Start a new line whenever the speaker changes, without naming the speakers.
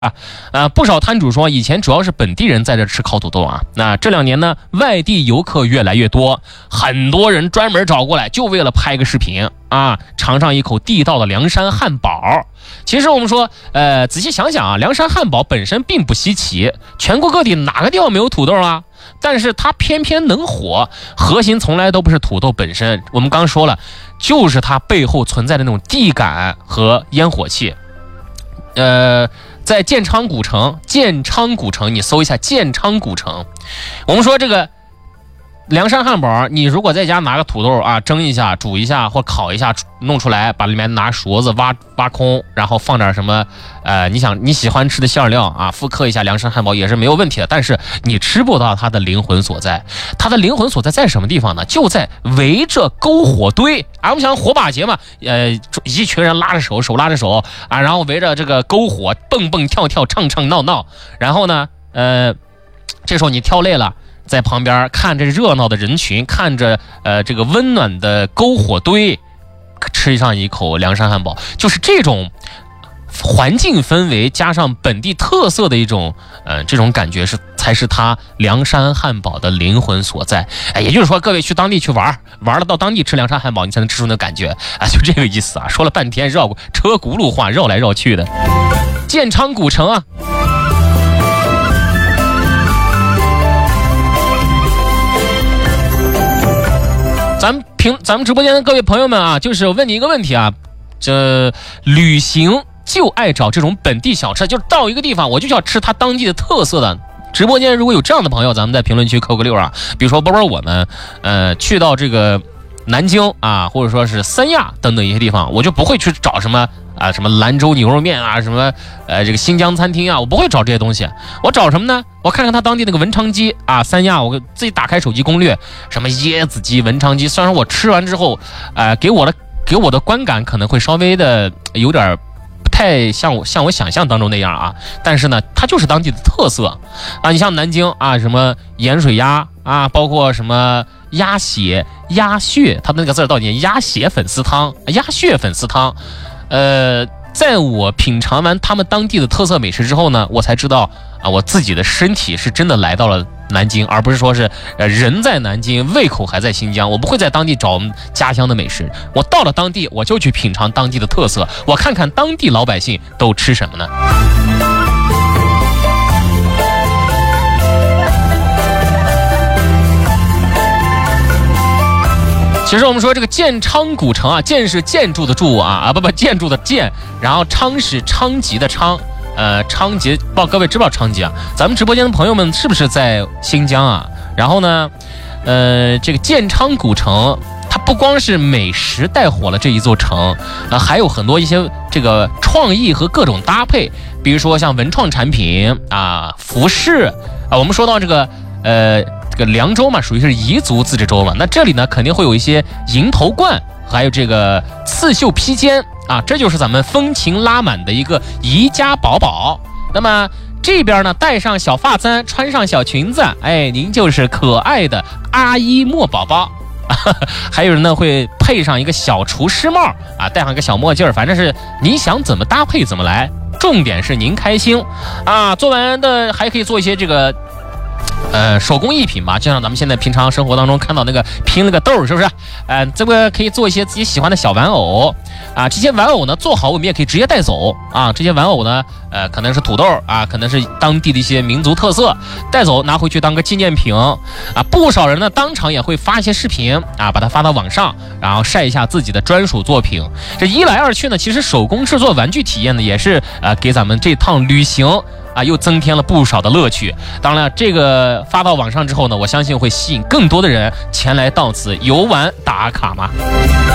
不少摊主说，以前主要是本地人在这吃烤土豆啊。那这2年呢，外地游客越来越多，很多人专门找过来，就为了拍个视频啊，尝上一口地道的凉山汉堡。其实我们说，仔细想想啊，凉山汉堡本身并不稀奇，全国各地哪个地方没有土豆啊？但是它偏偏能火，核心从来都不是土豆本身。我们刚说了，就是它背后存在的那种地感和烟火气。在建昌古城，你搜一下建昌古城。我们说这个凉山汉堡，你如果在家拿个土豆啊，蒸一下、煮一下或烤一下，弄出来，把里面拿勺子挖空，然后放点什么你喜欢吃的馅料啊，复刻一下凉山汉堡也是没有问题的。但是你吃不到它的灵魂所在，它的灵魂所在在什么地方呢？就在围着篝火堆啊。我们想火把节嘛，一群人拉着手拉着手啊，然后围着这个篝火蹦蹦跳跳、唱唱闹闹。然后呢，这时候你跳累了，在旁边看着热闹的人群，看着这个温暖的篝火堆，吃上一口凉山汉堡，就是这种环境氛围加上本地特色的一种这种感觉才是它凉山汉堡的灵魂所在。也就是说，各位去当地去玩了，到当地吃凉山汉堡，你才能吃出那感觉啊，就这个意思啊。说了半天车轱辘话绕来绕去的。建昌古城啊，咱们直播间的各位朋友们啊，就是问你一个问题啊，这旅行就爱找这种本地小吃，就是到一个地方我就要吃它当地的特色的。直播间如果有这样的朋友，咱们在评论区扣个6啊。比如说包我们去到这个南京啊，或者说是三亚等等一些地方，我就不会去找什么兰州牛肉面啊，什么这个新疆餐厅啊，我不会找这些东西。我找什么呢？我看看他当地那个文昌鸡啊，三亚我自己打开手机攻略，什么椰子鸡、文昌鸡，虽然我吃完之后给我的观感可能会稍微的有点不太像我想象当中那样啊，但是呢它就是当地的特色啊。你像南京啊，什么盐水鸭啊，包括什么鸭血、鸭血，它那个字到底鸭血粉丝汤、鸭血粉丝汤。在我品尝完他们当地的特色美食之后呢，我才知道啊，我自己的身体是真的来到了南京，而不是说是人在南京，胃口还在新疆。我不会在当地找我们家乡的美食，我到了当地，我就去品尝当地的特色，我看看当地老百姓都吃什么呢？其实我们说这个建昌古城啊，建是建筑的筑啊，不建筑的建，然后昌是昌吉的昌，昌吉，不知道各位知不知道昌吉啊？咱们直播间的朋友们是不是在新疆啊？然后呢，这个建昌古城，它不光是美食带火了这一座城，还有很多一些这个创意和各种搭配，比如说像文创产品啊、服饰啊。我们说到这个这个凉州嘛，属于是彝族自治州嘛，那这里呢肯定会有一些银头冠，还有这个刺绣披肩啊，这就是咱们风情拉满的一个宜家宝宝。那么这边呢，戴上小发簪，穿上小裙子，您就是可爱的阿依莫宝宝。还有人呢会配上一个小厨师帽啊，戴上一个小墨镜，反正是你想怎么搭配怎么来，重点是您开心啊。做完的还可以做一些这个手工艺品吧，就像咱们现在平常生活当中看到那个拼了个豆，是不是？这个可以做一些自己喜欢的小玩偶啊。这些玩偶呢做好，我们也可以直接带走啊。这些玩偶呢，可能是土豆啊，可能是当地的一些民族特色，带走拿回去当个纪念品啊。不少人呢当场也会发一些视频啊，把它发到网上，然后晒一下自己的专属作品。这一来二去呢，其实手工制作玩具体验呢，也是给咱们这趟旅行啊，又增添了不少的乐趣。当然了，这个发到网上之后呢，我相信会吸引更多的人前来到此游玩打卡嘛。